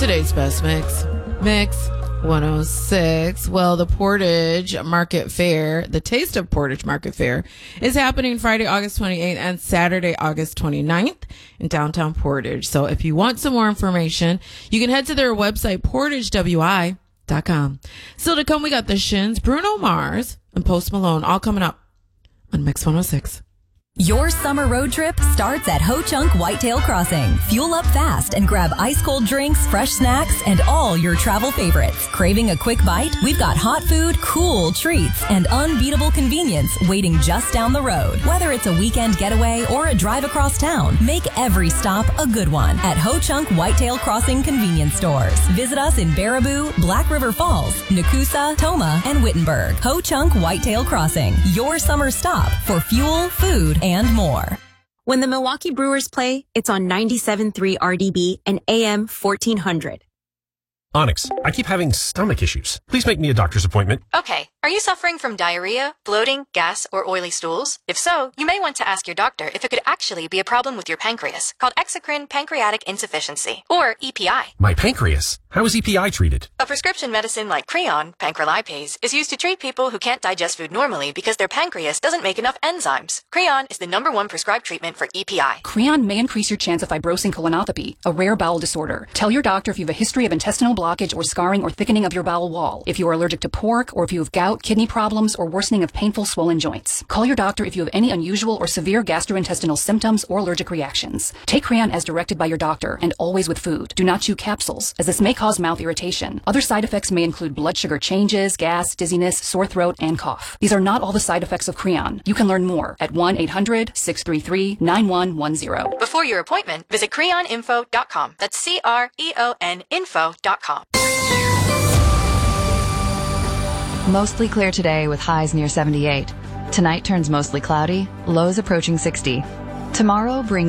Today's best mix. Mix 106. Well, the Portage Market Fair, the Taste of Portage Market Fair, is happening Friday, August 28th and Saturday, August 29th in downtown Portage. So if you want some more information, you can head to their website, portagewi.com. Still to come, we got the Shins, Bruno Mars, and Post Malone, all coming up on Mix 106. Your summer road trip starts at Ho Chunk Whitetail Crossing. Fuel up fast and grab ice-cold drinks, fresh snacks, and all your travel favorites. Craving a quick bite? We've got hot food, cool treats, and unbeatable convenience waiting just down the road. Whether it's a weekend getaway or a drive across town, make every stop a good one at Ho Chunk Whitetail Crossing convenience stores. Visit us in Baraboo, Black River Falls, Nakusa, Toma, and Wittenberg. Ho Chunk Whitetail Crossing, your summer stop for fuel, food, and more. When the Milwaukee Brewers play, it's on 97.3 RDB and AM 1400. Onyx, I keep having stomach issues. Please make me a doctor's appointment. Okay. Are you suffering from diarrhea, bloating, gas, or oily stools? If so, you may want to ask your doctor if it could actually be a problem with your pancreas, called exocrine pancreatic insufficiency, or EPI. My pancreas? How is EPI treated? A prescription medicine like Creon, pancrelipase, is used to treat people who can't digest food normally because their pancreas doesn't make enough enzymes. Creon is the #1 prescribed treatment for EPI. Creon may increase your chance of fibrosing colonopathy, a rare bowel disorder. Tell your doctor if you have a history of intestinal blockage or scarring or thickening of your bowel wall, if you are allergic to pork, or if you have gout, kidney problems, or worsening of painful swollen joints. Call your doctor if you have any unusual or severe gastrointestinal symptoms or allergic reactions. Take Creon as directed by your doctor and always with food. Do not chew capsules, as this may cause mouth irritation. Other side effects may include blood sugar changes, gas, dizziness, sore throat, and cough. These are not all the side effects of Creon. You can learn more at 1-800-633-9110. Before your appointment, visit creoninfo.com. That's CREON info.com. Mostly clear today with highs near 78. Tonight turns mostly cloudy, lows approaching 60. Tomorrow brings